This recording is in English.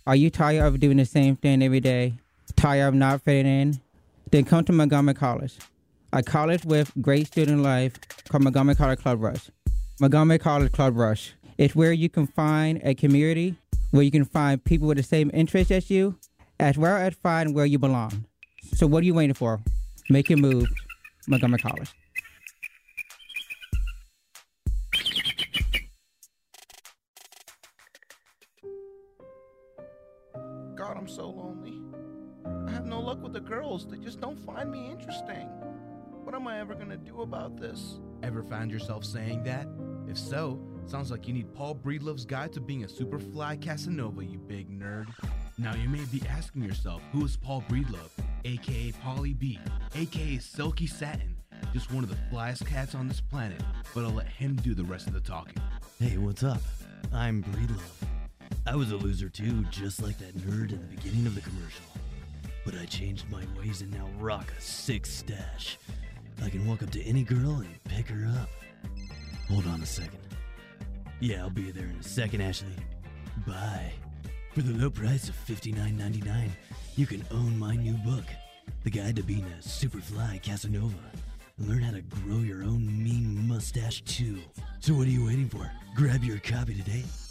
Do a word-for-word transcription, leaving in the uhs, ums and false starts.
Are you tired of doing the same thing every day? Tired of not fitting in? Then come to Montgomery College, a college with great student life called Montgomery College Club Rush. Montgomery College Club Rush. It's where you can find a community, where you can find people with the same interests as you, as well as find where you belong. So what are you waiting for? Make your move, Montgomery College. God, I'm so lonely. I have no luck with the girls. They just don't find me interesting. What am I ever gonna do about this? Ever found yourself saying that? If so, sounds like you need Paul Breedlove's Guide to Being a Superfly Casanova, you big nerd. Now you may be asking yourself, who is Paul Breedlove, aka Polly B, aka Silky Satin, just one of the flyest cats on this planet, but I'll let him do the rest of the talking. Hey, what's up? I'm Breedlove. I was a loser too, just like that nerd in the beginning of the commercial. But I changed my ways and now rock a sick stash. I can walk up to any girl and pick her up. Hold on a second. Yeah, I'll be there in a second, Ashley. Bye. For the low price of fifty-nine ninety-nine, you can own my new book, The Guide to Being a Superfly Casanova, and learn how to grow your own mean mustache too. So what are you waiting for? Grab your copy today.